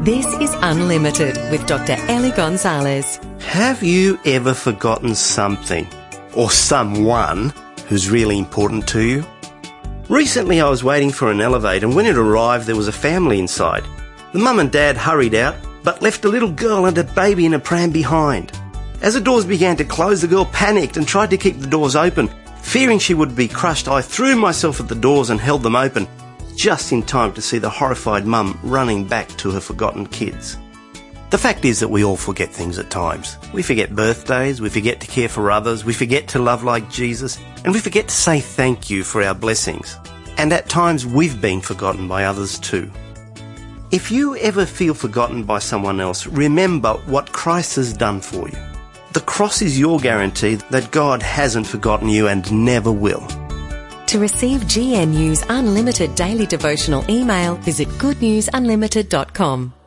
This is Unlimited with Dr. Ellie Gonzalez. Have you ever forgotten something or someone who's really important to you? Recently I was waiting for an elevator, and when it arrived there was a family inside. The mum and dad hurried out but left a little girl and a baby in a pram behind. As the doors began to close, the girl panicked and tried to keep the doors open. Fearing she would be crushed, I threw myself at the doors and held them open, just in time to see the horrified mum running back to her forgotten kids. The fact is that we all forget things at times. We forget birthdays, we forget to care for others, we forget to love like Jesus, and we forget to say thank you for our blessings. And at times we've been forgotten by others too. If you ever feel forgotten by someone else, remember what Christ has done for you. The cross is your guarantee that God hasn't forgotten you and never will. To receive GNU's Unlimited Daily Devotional email, visit goodnewsunlimited.com.